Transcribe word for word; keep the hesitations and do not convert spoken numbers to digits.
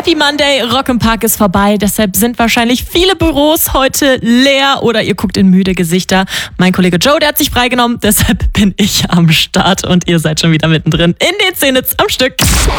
Happy Monday, Rock im Park ist vorbei, deshalb sind wahrscheinlich viele Büros heute leer oder ihr guckt in müde Gesichter. Mein Kollege Joe, der hat sich freigenommen, deshalb bin ich am Start und ihr seid schon wieder mittendrin in den Zehn Hits am Stück.